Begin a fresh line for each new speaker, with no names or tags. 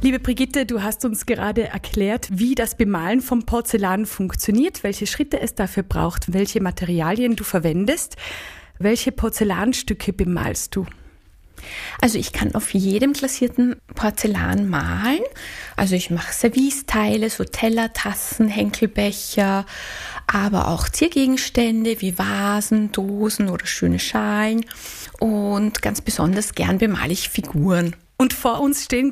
Liebe Brigitte, du hast uns gerade erklärt, wie das Bemalen vom Porzellan funktioniert, welche Schritte es dafür braucht, welche Materialien du verwendest. Welche Porzellanstücke bemalst du?
Also ich kann auf jedem glasierten Porzellan malen. Also ich mache Servicesteile, so Teller, Tassen, Henkelbecher, aber auch Ziergegenstände wie Vasen, Dosen oder schöne Schalen. Und ganz besonders gern bemale ich Figuren.
Und vor uns stehen